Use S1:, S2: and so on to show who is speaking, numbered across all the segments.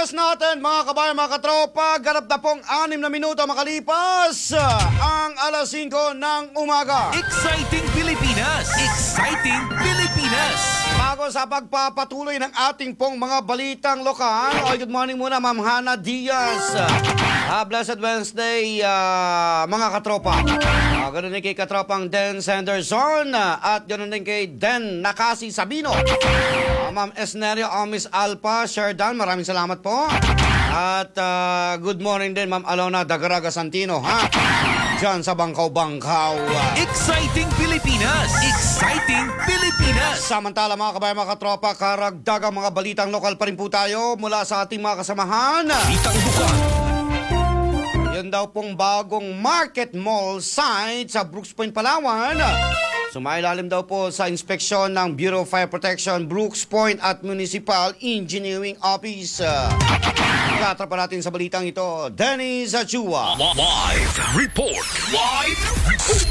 S1: oras natin mga kabayan, mga katropa, ganap na pong 6 na minuto makalipas ang alas 5 ng umaga.
S2: Exciting Pilipinas! Exciting Pilipinas!
S1: Bago sa pagpapatuloy ng ating pong mga balitang lokal, good morning muna Ma'am Hana Diaz. Blessed Wednesday mga katropa. Ganoon din kay katropang Den Sanderson at ganoon din kay Den Nakasi Sabino. Ma'am Esnerio Omis Alpa Sherdan, maraming salamat po. At good morning din Ma'am Alona Dagaraga Santino, diyan sa Bangkaw-Bangkaw.
S2: Exciting Pilipinas! Exciting Pilipinas!
S1: Samantala mga kabayan, mga katropa, karagdagang mga balitang lokal pa rin po tayo mula sa ating mga kasamahan.
S2: Balitang Bukal!
S1: Yan daw pong bagong market mall site sa Brooks Point, Palawan. Sumailalim daw po sa inspeksyon ng Bureau of Fire Protection, Brooks Point at Municipal Engineering Office. Katrapan natin sa balitang ito, Dennis Achua.
S2: Live report! Live report!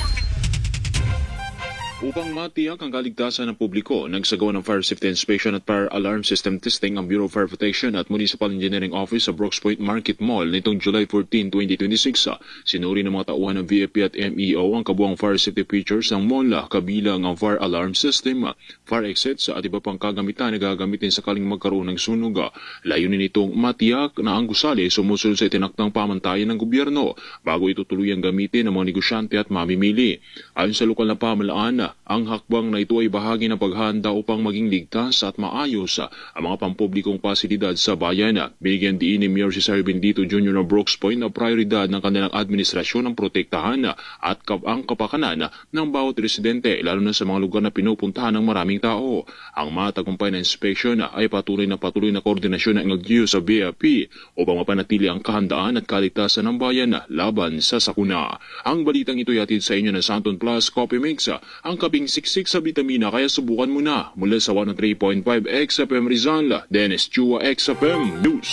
S3: Upang matiyak ang kaligtasan ng publiko, nagsagawa ng Fire Safety Inspection at Fire Alarm System Testing ang Bureau of Fire Protection at Municipal Engineering Office sa Brooks Point Market Mall nitong July 14, 2026. Sinuri ng mga tauhan ng VFP at MEO ang kabuang fire safety features ng mall, kabilang ang fire alarm system, fire exits at iba pang kagamitan na gagamitin sakaling magkaroon ng sunog. Layunin nitong matiyak na ang gusali sumusunod sa itinaktang pamantayan ng gobyerno bago ito tuluyang gamitin ng mga negosyante at mamimili. Ayon sa lokal na pamahalaan, ang hakbang na ito ay bahagi ng paghahanda upang maging ligtas at maayos ang mga pampublikong pasilidad sa bayan. Binigyan diin ni Mayor Cesar Bendito Jr. ng Brooks Point na prioridad ng kanilang administrasyon ang protektahan at ang kapakanan ng bawat residente, lalo na sa mga lugar na pinupuntahan ng maraming tao. Ang matagumpay na inspection ay patuloy na koordinasyon ng LGU sa BFP upang mapanatili ang kahandaan at kaligtasan ng bayan laban sa sakuna. Ang balitang ito ay hatid sa inyo ng Santon Plus Coffee Mix, ang kabing siksik sa vitamina, kaya subukan mo na. Mula sa 103.5 XFM Rizal, Dennis Chua, XFM News.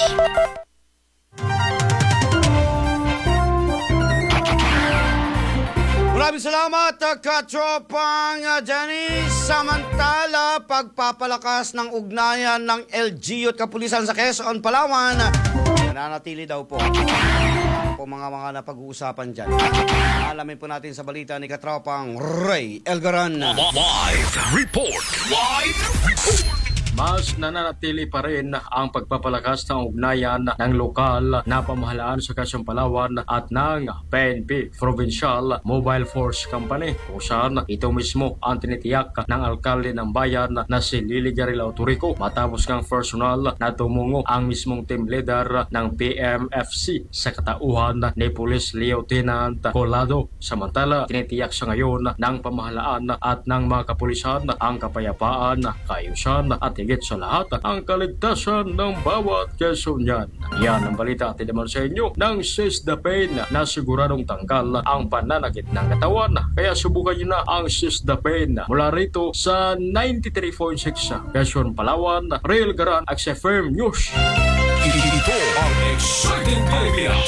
S1: Maraming salamat, katropang Dennis. Samantala, pagpapalakas ng ugnayan ng LGU at kapulisan sa Quezon, Palawan, nananatili daw po mga napag-uusapan dyan. Alamin po natin sa balita ni katropang Ray Elgaran.
S2: Live report! Live report!
S4: Mas nananatili pa rin ang pagpapalakas ng ugnayan ng lokal na pamahalaan sa Quezon, Palawan at ng PNP Provincial Mobile Force Company, kung saan ito mismo ang tinitiyak ng alkalde ng bayan na si Lily Garil Autorico matapos ng personal na tumungo ang mismong team leader ng PMFC sa katauhan ni Police Lieutenant Colado. Samantala, tinitiyak sa ngayon ng pamahalaan at ng mga kapulisan ang kapayapaan, kaayusan at higit sa lahat ang kaligtasan ng bawat Quezonian. Yan ang balita at naman sa inyo ng Seize the Pain na siguradong tanggal ang pananakit ng katawan. Kaya subukan nyo na ang Seize the Pain mula rito sa 93.6 Quezon, Palawan, Real Garan, XFM News.
S2: Ito ang Exciting Pilipinas!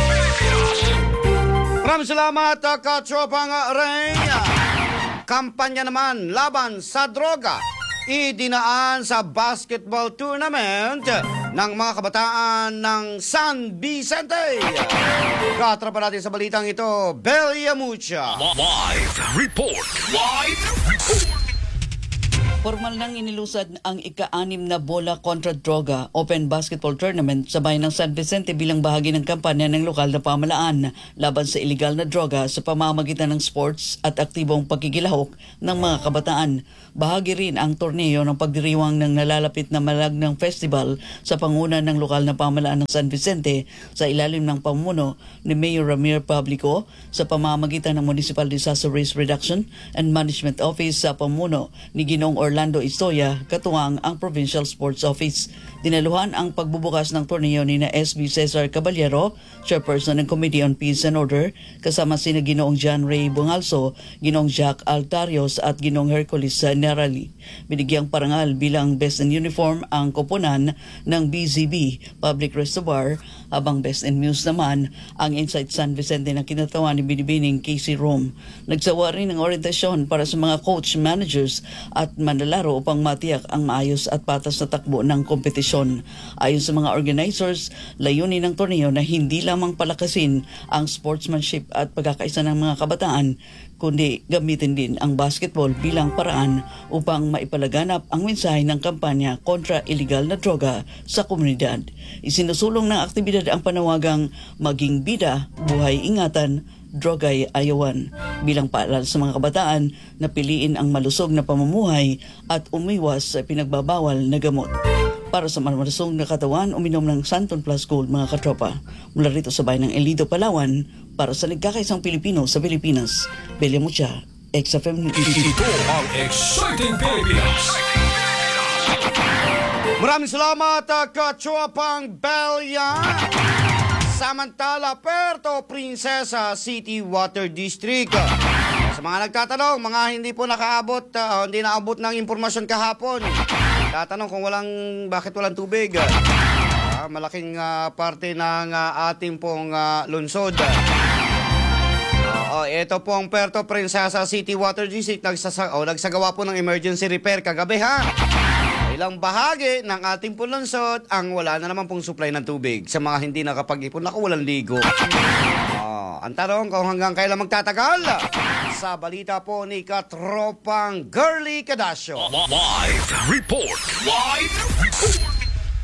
S1: Maraming salamat, katropang Ray. Kampanya naman laban sa droga idinaan sa basketball tournament ng mga kabataan ng San Vicente. Katrapan natin sa balitang ito, Belia Mucha.
S2: Live report! Live report!
S5: Formal nang inilusad ang ika-6 na bola kontra droga open basketball tournament sa bayan ng San Vicente bilang bahagi ng kampanya ng lokal na pamahalaan laban sa iligal na droga sa pamamagitan ng sports at aktibong pagkikilahok ng mga kabataan. Bahagi rin ang torneo ng pagdiriwang ng nalalapit na malagnang festival sa panguna ng lokal na pamahalaan ng San Vicente sa ilalim ng pamuno ni Mayor Ramir Pablico sa pamamagitan ng Municipal Disaster Risk Reduction and Management Office sa pamuno ni Ginoong Orlando Istoya, katuwang ang Provincial Sports Office. Dinaluhan ang pagbubukas ng torneo ni na SB Cesar Caballero, Chairperson ng Committee on Peace and Order, kasama sina Ginoong John Ray Bungalso, Ginoong Jack Altarios at Ginoong Hercules Nerali. Binigyang parangal bilang Best in Uniform ang koponan ng BZB Public Reservoir, habang Best in News naman ang Insight San Vicente na kinatawan ni Binibining Casey Rome. Nagsawa rin ng orientasyon para sa mga coach, managers at manlalaro upang matiyak ang maayos at patas na takbo ng kompetisyon. Ayon sa mga organizers, layunin ng torneo na hindi lamang palakasin ang sportsmanship at pagkakaisa ng mga kabataan, kundi gamitin din ang basketball bilang paraan upang maipalaganap ang mensahe ng kampanya kontra illegal na droga sa komunidad. Isinusulong ng aktibidad ang panawagang maging bida, buhay ingatan, droga'y ayawan, bilang paalala sa mga kabataan na piliin ang malusog na pamumuhay at umiwas sa pinagbabawal na gamot. Para sa malusog na katawan, uminom ng Santon Plus Gold, mga katropa. Mula rito sa bayan ng Elido, Palawan, para sa nagkakaisang Pilipino sa Pilipinas, Belia Mucha, XFM News.
S2: Ito ang Exciting Pilipinas.
S1: Maraming salamat, Kachopang Belia. Samantala, Puerto Princesa City Water District. Sa mga nagtatanong, mga hindi po nakaabot, hindi naabot ng impormasyon kahapon. Tatanong kung bakit walang tubig. Malaking parte ng ating pong lungsod. Ito pong Puerto Princesa City Water District nagsagawa po ng emergency repair kagabi, ha. Ilang bahagi ng ating lungsod ang wala na naman pong supply ng tubig. Sa mga hindi nakapag-ipon, walang ligo. Ang tanong kung hanggang kailan magtatagal? Sa balita po ni Katropang Girly Cadasio.
S2: Live report. Live report.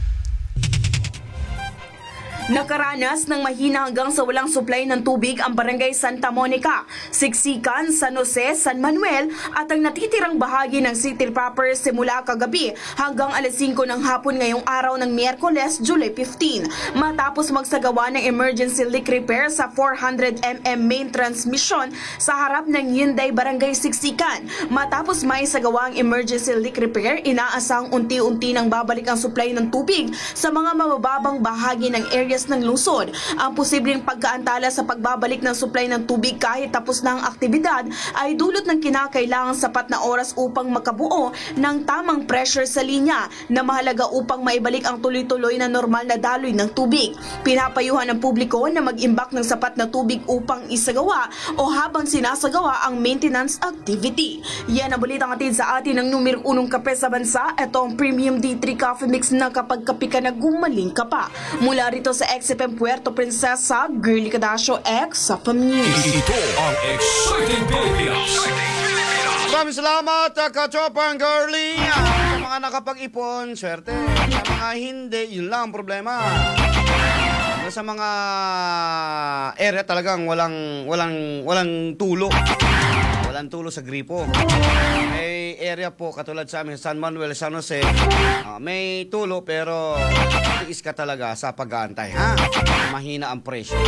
S6: Nakaranas ng mahina hanggang sa walang supply ng tubig ang Barangay Santa Monica, Siksikan, San Jose, San Manuel at ang natitirang bahagi ng city proper simula kagabi hanggang alas 5 ng hapon ngayong araw ng Miyerkules, July 15. Matapos magsagawa ng emergency leak repair sa 400mm main transmission sa harap ng Yinday Barangay Siksikan. Matapos maisagawa ang emergency leak repair, inaasang unti-unti nang babalik ang supply ng tubig sa mga mabababang bahagi ng area ng lungsod. Ang posibleng pagkaantala sa pagbabalik ng supply ng tubig kahit tapos na ang aktibidad ay dulot ng kinakailangan sapat na oras upang makabuo ng tamang pressure sa linya na mahalaga upang maibalik ang tuloy-tuloy na normal na daloy ng tubig. Pinapayuhan ng publiko na mag-imbak ng sapat na tubig upang isagawa o habang sinasagawa ang maintenance activity. Yan ang balitang atid sa atin ng numero 1 kape sa bansa. Ito ang Premium D3 Coffee Mix na kapag kape ka na gumaling ka pa. Mula rito sa XFM Puerto Princesa, Girly Cadasio, XFM News.
S2: Ito ang Exciting Pilipinas.
S1: Maraming salamat, Kachopang Girly. Sa mga nakapag-ipon, swerte. Sa mga hindi, yun lang ang problema. Sa mga area talagang walang tulo. Walang tulo sa gripo. May area po katulad sa amin, San Manuel, San Jose, may tulo pero tiis ka talaga sa pag-aantay, ha? Mahina ang presyo.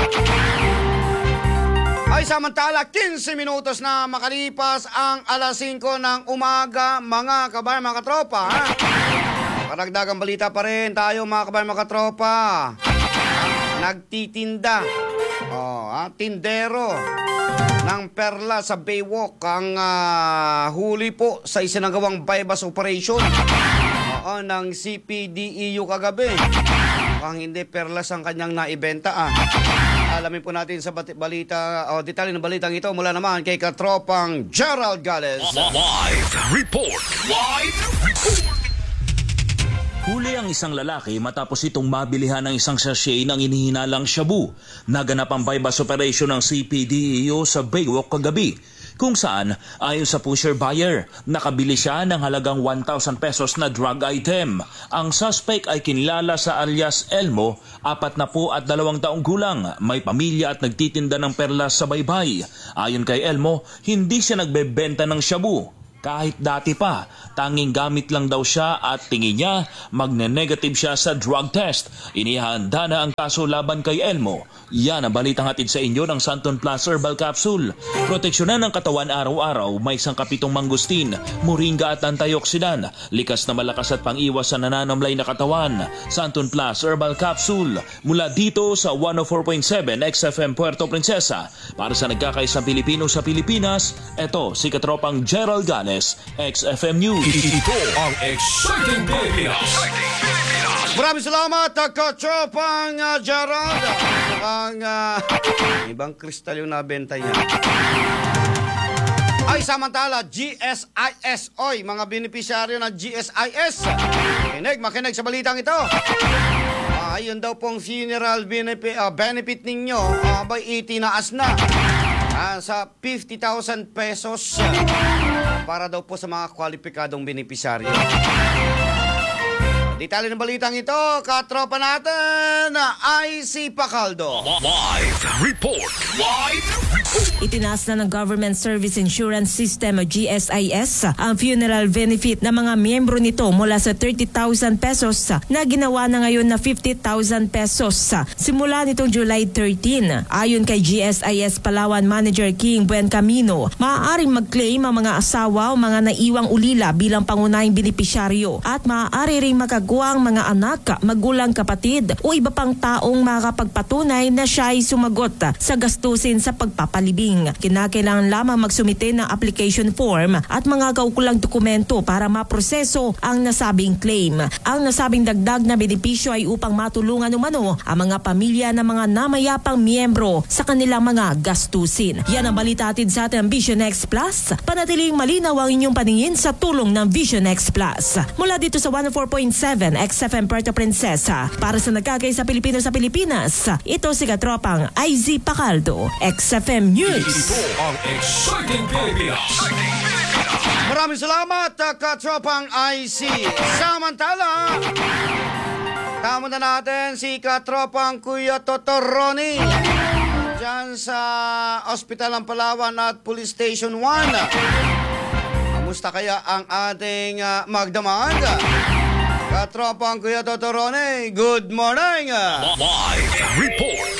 S1: Ay, samantala, 15 minutos na makalipas ang alas 5 ng umaga, mga kabayan, mga katropa, ha? Karagdagang balita pa rin tayo, mga kabayan, mga katropa. Nagtitinda, tindero ng perla sa Baywalk ang huli po sa isinagawang bypass operation ng CPDEU kagabi. Mukhang hindi perlas ang kanyang naibenta. Alamin po natin sa balita o detalye ng balitang ito mula naman kay Katropang Gerald Gales.
S2: Live report. Live report.
S7: Huli ang isang lalaki matapos itong mabilihan ng isang sachet ng inihinalang shabu. Naganap ang bypass operation ng CPDEO sa Baywalk kagabi, kung saan ayon sa pusher buyer, nakabili siya ng halagang 1,000 pesos na drug item. Ang suspect ay kinilala sa alias Elmo, 42 taong gulang, may pamilya at nagtitinda ng perlas sa baybay. Ayon kay Elmo, hindi siya nagbebenta ng shabu. Kahit dati pa, tanging gamit lang daw siya at tingin niya magne-negative siya sa drug test. Inihanda na ang kaso laban kay Elmo. Yan ang balitang hatid sa inyo ng Santon Plus Herbal Capsule. Proteksyonan ng katawan araw-araw, may sangkapitong mangustin, moringa at antioksidan. Likas na malakas at pang-iwas sa nananamlay na katawan. Santon Plus Herbal Capsule. Mula dito sa 104.7 XFM Puerto Princesa. Para sa nagkakaisang Pilipino sa Pilipinas, eto si Katropang Gerald Gales, XFM News.
S2: Ito ang Exciting Pilipinas.
S1: Maraming salamat, Kachopang Gerald. Ang ibang kristal yung nabenta niya. Ay samantala, GSIS, oy, mga benepisyaryo ng GSIS. Makinig sa balitang ito. Ayun daw pong funeral benefit ninyo, by itinaas na sa 50,000 pesos para daw po sa mga kwalipikadong benepisyaryo. Detalye ng balitang ito, katropa natin, IC Pacaldo.
S2: Live report.
S8: Itinaas na ng Government Service Insurance System o GSIS ang funeral benefit ng mga miyembro nito mula sa 30,000 pesos na ginawa na ngayon na 50,000 pesos simula nitong July 13. Ayon kay GSIS Palawan Manager King Buencamino, maaaring mag-claim ang mga asawa o mga naiwang ulila bilang pangunahing benepisyaryo at maaari ring makagawa ang mga anak, magulang, kapatid o iba pang taong makakapagpatunay na siya ay sumagot sa gastusin sa pagpapalibing. Kinakailangan lamang magsumite ng application form at mga kaukulang dokumento para maproseso ang nasabing claim. Ang nasabing dagdag na benepisyo ay upang matulungan umano ang mga pamilya ng mga namayapang miyembro sa kanilang mga gastusin. Yan ang balita atin sa ating Vision X Plus. Panatiling malinaw ang inyong paningin sa tulong ng Vision X Plus. Mula dito sa 104.7 XFM Puerto Princesa. Para sa nagkakay sa Pilipino sa Pilipinas, ito si Katropang IZ Pacaldo, XFM News.
S2: Ito ang exciting Pilipinas.
S1: Maraming salamat, katropang IC. Samantala, tama na natin si katropang Kuya Totoroni dyan sa Ospital ng Palawan at Police Station 1. Kamusta kaya ang ating magdamag? Katropang Kuya Totoroni, good morning!
S2: Live report.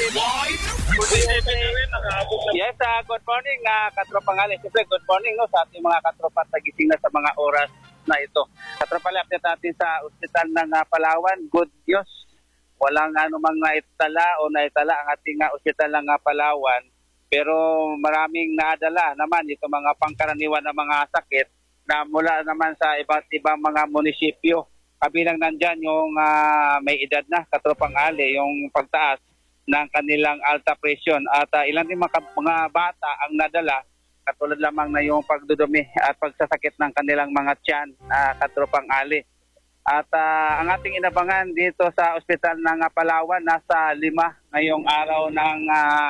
S9: Yes, good morning, Katropang Ali. Siyempre, good morning sa ating mga katropa at nagising na sa mga oras na ito. Katropa, update natin sa ospital ng Palawan. Good news. Walang anumang naitala ang ating ospital ng Palawan. Pero maraming nadala naman itong mga pangkaraniwan na mga sakit na mula naman sa iba't ibang mga munisipyo. Kabilang nandyan yung may edad na, Katropang Ali, yung pagtaas ng kanilang alta presyon at ilan din mga bata ang nadala katulad lamang na yung pagdudumi at pagsasakit ng kanilang mga tiyan, Katropang Ali. At ang ating inabangan dito sa ospital ng Palawan nasa 5 ngayong araw ng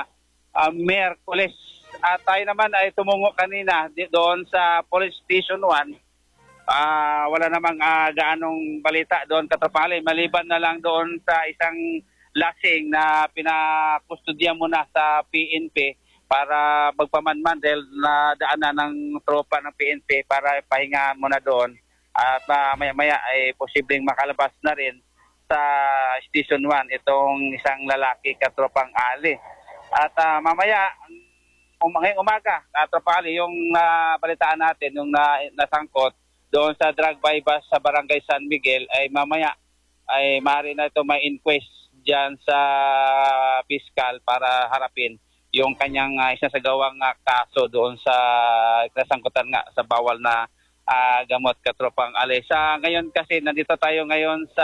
S9: Miyerkules. At tayo naman ay tumungo kanina doon sa Police Station 1. Wala namang gaanong balita doon, Katropang Ali, maliban na lang doon sa isang lasing na pinakustudya muna sa PNP para magpamanman dahil nadaanan ng tropa ng PNP para pahinga muna doon at maya-maya ay posibleng makalabas na rin sa Station 1 itong isang lalaki, Katropang Ali. At mamaya ngayong umaga, Katropang Ali, yung balitaan natin, yung nasangkot doon sa drug bypass sa Barangay San Miguel ay mamaya ay maaari na ito may inquest dyan sa piskal para harapin yung kanyang isasagawang kaso doon sa nasangkutan nga sa bawal na gamot, Katropang Ali. Sa ngayon kasi nandito tayo ngayon sa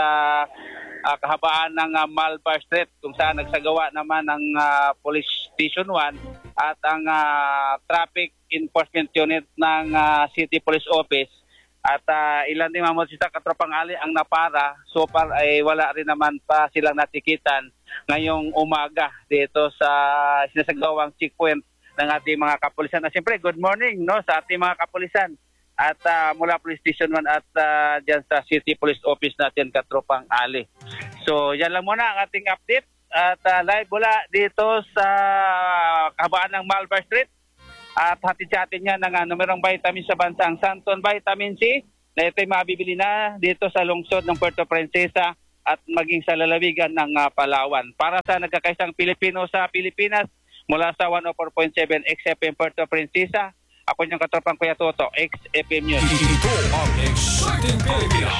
S9: kahabaan ng Malbar Street kung saan nagsagawa naman ng Police Station 1 at ang Traffic Enforcement Unit ng City Police Office. At ilan din mga motorista, Katropang Ali, ang napara. So far ay wala rin naman pa silang natikitan ngayong umaga dito sa sinasagawang checkpoint ng ating mga kapulisan. At siyempre, good morning sa ating mga kapulisan. At mula Police Station 1 at dyan sa City Police Office natin, Katropang Ali. So yan lang muna ang ating update. At live mula dito sa kahabaan ng Malbar Street. At hatid sa atin yan ng numerong vitamin sa bansang Santon Vitamin C na ito'y mabibili na dito sa lungsod ng Puerto Princesa at maging sa lalawigan ng Palawan. Para sa nagkakaisang Pilipino sa Pilipinas, mula sa 104.7 XFM Puerto Princesa, ako niyang Katropang Kuya Toto, XFM News.
S2: Ito ang exciting Pilipinas.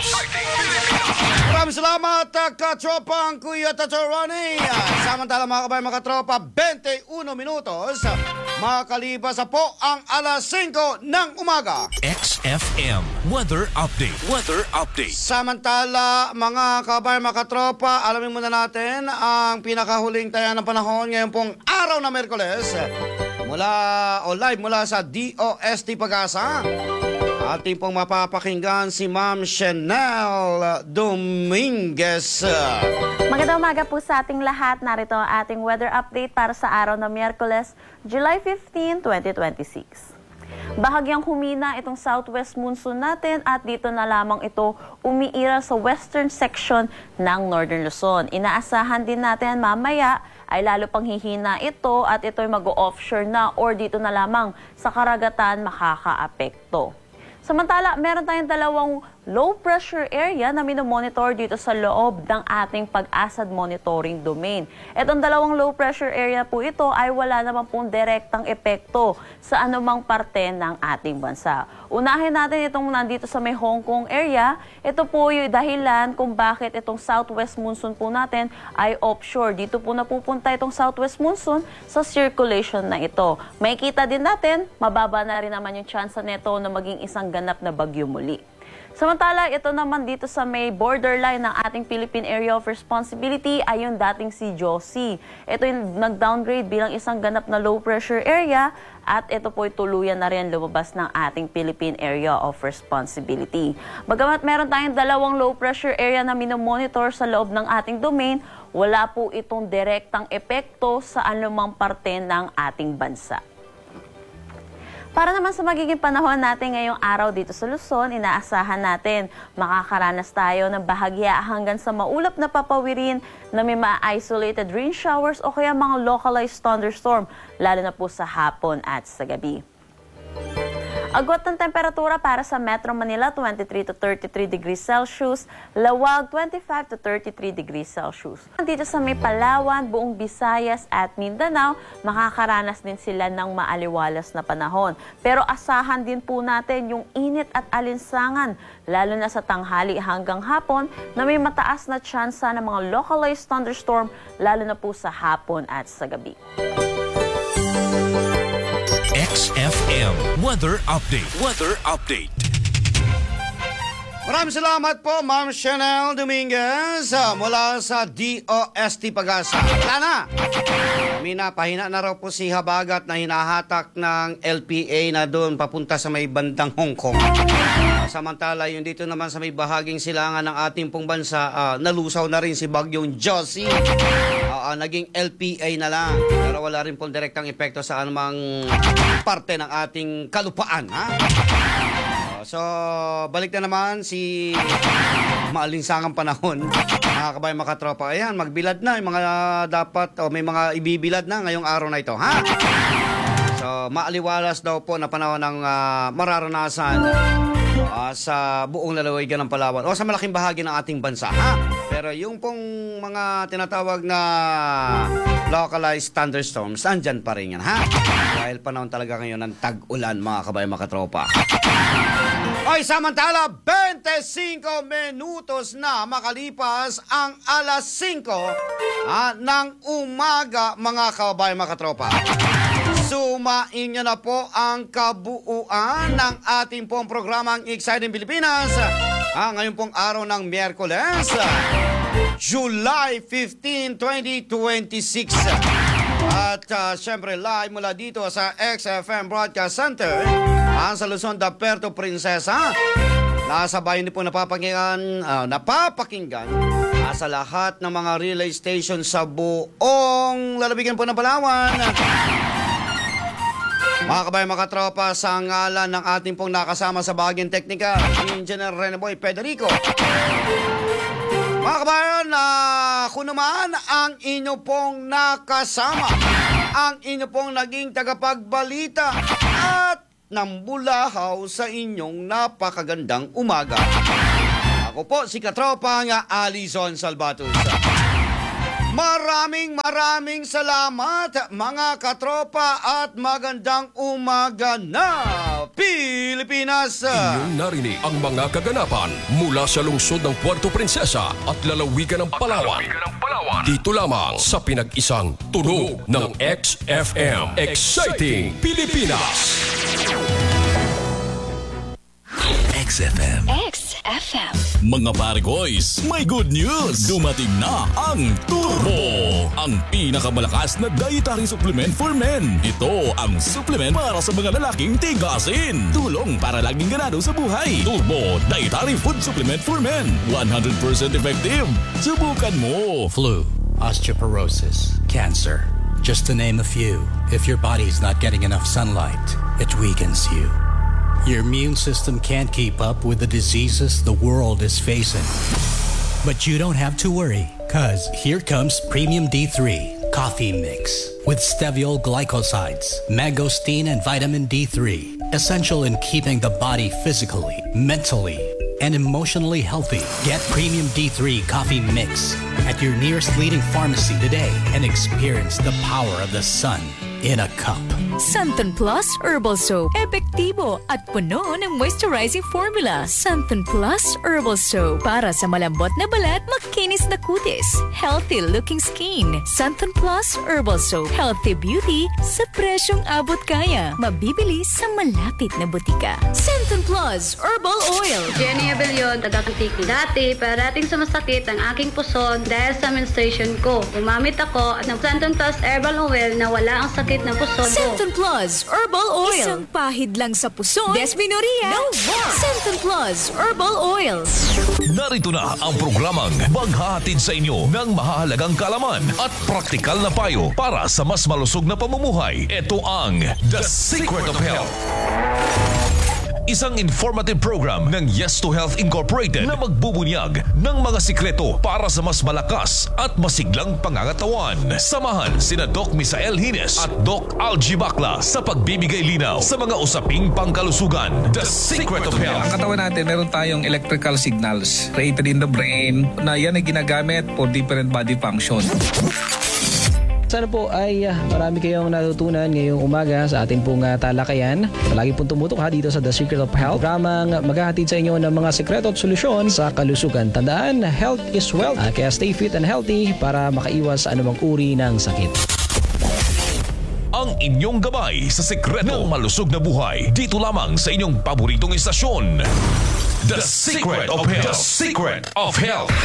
S1: Maraming salamat, katropang Kuya Totoroni. Samantala mga kabayan, mga katropa, 21 minutos makalipas po ang alas 5 ng umaga.
S2: XFM Weather Update. Weather Update.
S1: Samantala mga kabayan, mga katropa, alamin muna natin ang pinakahuling taya ng panahon ngayon pong araw na Miyerkules. Live mula sa DOST Pag-asa. Ating pong mapapakinggan si Ma'am Chanel Dominguez.
S10: Magandang umaga po sa ating lahat. Narito ang ating weather update para sa araw ng Miyerkules, July 15, 2026. Bahagyang humina itong southwest monsoon natin at dito na lamang ito umiiral sa western section ng Northern Luzon. Inaasahan din natin mamaya ay lalo pang hihina ito at ito'y mag-offshore na or dito na lamang sa karagatan makakaapekto. Samantala, meron tayong dalawang low pressure area na minomonitor dito sa loob ng ating Pag-asad monitoring domain. Itong dalawang low pressure area po ito ay wala naman pong direktang epekto sa anumang parte ng ating bansa. Unahin natin itong nandito sa may Hong Kong area. Ito po yung dahilan kung bakit itong southwest monsoon po natin ay offshore. Dito po napupunta itong southwest monsoon sa circulation na ito. May kita din natin, mababa na rin naman yung chance nito na maging isang ganap na bagyo muli. Samantala, ito naman dito sa may borderline ng ating Philippine Area of Responsibility ay yung dating si Josie. Ito yung nag-downgrade bilang isang ganap na low pressure area at ito po tuluyan na rin lumabas ng ating Philippine Area of Responsibility. Bagamat meron tayong dalawang low pressure area na minomonitor sa loob ng ating domain, wala po itong direktang epekto sa anumang parte ng ating bansa. Para naman sa magiging panahon natin ngayong araw dito sa Luzon, inaasahan natin makakaranas tayo ng bahagya hanggang sa maulap na papawirin na may mga isolated rain showers o kaya mga localized thunderstorm, lalo na po sa hapon at sa gabi. Agwat ng temperatura para sa Metro Manila, 23 to 33 degrees Celsius. Lawag, 25 to 33 degrees Celsius. Dito sa may Palawan, buong Visayas at Mindanao, makakaranas din sila ng maaliwalas na panahon. Pero asahan din po natin yung init at alinsangan, lalo na sa tanghali hanggang hapon, na may mataas na tsansa ng mga localized thunderstorm, lalo na po sa hapon at sa gabi.
S2: XFM Weather Update. Weather Update.
S1: Maraming salamat po, Ma'am Chanel Dominguez mula sa DOST Pag-asa. Wala na! Pahina na raw po si Habagat na hinahatak ng LPA na doon papunta sa may bandang Hong Kong. Samantala, yung dito naman sa may bahaging silangan ng ating pong bansa, nalusaw na rin si Bagyong Josie. Naging LPA na lang. Pero wala rin pong direktang epekto sa anumang parte ng ating kalupaan. Ha? So, balik na naman si maalinsangang panahon. Mga kabayan, mga katropa. Ayan, magbilad na yung mga dapat o may mga ibibilad na ngayong araw na ito. Ha? So, maaliwalas daw po na panahon ng mararanasan sa buong lalawigan ng Palawan o sa malaking bahagi ng ating bansa. Ha? Pero yung pong mga tinatawag na localized thunderstorms, andyan pa rin yan. Ha? Dahil panahon talaga ngayon ng tag-ulan, mga kabayan, mga katropa. Ay, samantala, 25 minutos na makalipas ang alas 5 ng umaga, mga kabayan, mga katropa. Sumain nyo na po ang kabuuan ng ating pong programang Exciting Pilipinas. Ngayon pong araw ng Miyerkules, July 15, 2026. At syempre live mula dito sa XFM Broadcast Center sa Luzon, Puerto Princesa. Nasa bayan din po napapakinggan sa lahat ng mga relay station sa buong lalawigan po ng Palawan. Mga kabayan, mga katropa, sa ngalan ng ating pong nakasama sa bahagyang teknika, Engineer Reneboy Federico. Mga kabayan, kung naman ang inyo pong nakasama, ang inyo pong naging tagapagbalita at nambulahaw sa inyong napakagandang umaga. Ako po si katropa nga Alison Salvatus. Maraming salamat mga katropa at magandang umaga na Pilipinas!
S11: Inyong narinig ang mga kaganapan mula sa lungsod ng Puerto Princesa at lalawigan ng Palawan. Dito lamang sa pinag-isang tunog ng XFM Exciting Pilipinas.
S2: XFM.
S12: XFM. XFM.
S2: Mga pare boys, may good news! Dumating na ang Turbo! Ang pinakamalakas na dietary supplement for men. Ito ang supplement para sa mga lalaking tigasin. Tulong para laging ganado sa buhay. Turbo Dietary Food Supplement for Men. 100% effective. Subukan mo!
S13: Flu, osteoporosis, cancer, just to name a few. If your body's not getting enough sunlight, it weakens you. Your immune system can't keep up with the diseases the world is facing. But you don't have to worry, cause here comes Premium D3 Coffee Mix with steviol glycosides, mangosteen, and vitamin D3. Essential in keeping the body physically, mentally, and emotionally healthy. Get Premium D3 Coffee Mix at your nearest leading pharmacy today and experience the power of the sun in a cup.
S12: Santon Plus Herbal Soap. Epektibo at puno ng moisturizing formula. Santon Plus Herbal Soap. Para sa malambot na balat, makinis na kutis. Healthy looking skin. Santon Plus Herbal Soap. Healthy beauty sa presyong abot kaya. Mabibili sa malapit na butika. Santon Plus Herbal Oil.
S14: Jenny Abellion, taga-Antique. Dati, parating sumasakit ang aking puson dahil sa menstruation ko. Gumamit ako ng Santon Plus Herbal Oil na wala ang sakit ng puson ko.
S12: Santon Plus Herbal Oil. Isang pahid lang sa puson. Desmenorrhea. No more. Santon Plus Herbal Oil.
S2: Narito na ang programang maghahatid sa inyo ng mahahalagang kaalaman at praktikal na payo para sa mas malusog na pamumuhay. Ito ang The Secret of Health. Isang informative program ng Yes to Health Incorporated na magbubunyag ng mga sikreto para sa mas malakas at masiglang pangangatawan. Samahan sina Doc Misael Hines at Doc Algie Bacla sa pagbibigay linaw sa mga usaping pangkalusugan. The Secret of Health.
S15: Ang katawan natin, meron tayong electrical signals created in the brain na yan ay ginagamit for different body function.
S16: Sana po ay marami kayong natutunan ngayong umaga sa ating pong talakayan. Palagi pong tumutok dito sa The Secret of Health. Programang maghahatid sa inyo ng mga sekreto at solusyon sa kalusugan. Tandaan, health is wealth. Kaya stay fit and healthy para makaiwas sa anumang uri ng sakit.
S2: Ang inyong gabay sa sekreto ng malusog na buhay. Dito lamang sa inyong paboritong istasyon. The Secret of Health. The Secret of Health.